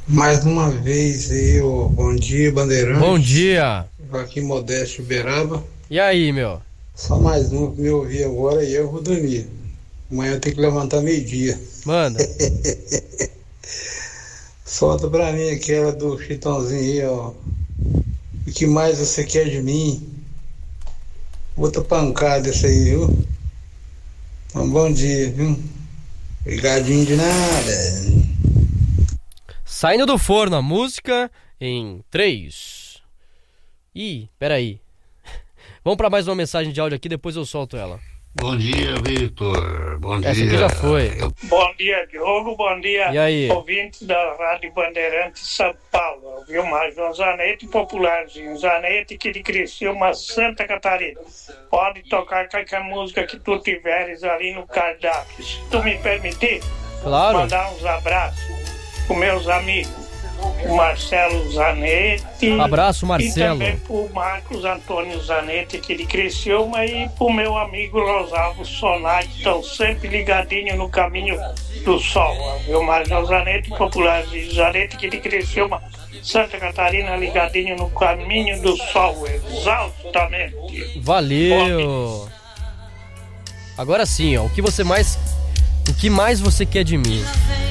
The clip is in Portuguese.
Mais uma vez aí, ô, bom dia, Bandeirante. Bom dia. Aqui Modesto Uberaba. E aí, meu? Só mais um que me ouvir agora e eu vou dormir. Amanhã eu tenho que levantar meio-dia. Manda. Solta pra mim aquela do Chitãozinho aí, ó. O que mais você quer de mim? Outra pancada essa aí, viu? Então, bom dia, viu? Obrigadinho de nada. Saindo do forno a música em 3. Ih, peraí. Vamos pra mais uma mensagem de áudio aqui, depois eu solto ela. Bom dia, Vitor. Bom Essa dia. aqui já foi. Bom dia, Diogo. Bom dia, E aí? ouvintes da Rádio Bandeirantes São Paulo. Vilmar João Zanetti, popularzinho Zanetti, que de Criciúma, Santa Catarina. Pode tocar qualquer música que tu tiveres ali no cardápio. Se tu me permitir, Claro. mandar uns abraços com meus amigos. O Marcelo Zanetti. Abraço, Marcelo. E também pro Marcos Antônio Zanetti, aqui de Criciúma, e pro meu amigo Rosalvo Sonai, que estão sempre ligadinhos no caminho do sol. O Marcos Zanetti, popular de Zanetti, aqui de Criciúma, Santa Catarina, ligadinho no caminho do sol, exaustamente. Valeu. Agora sim, ó. O que mais você quer de mim?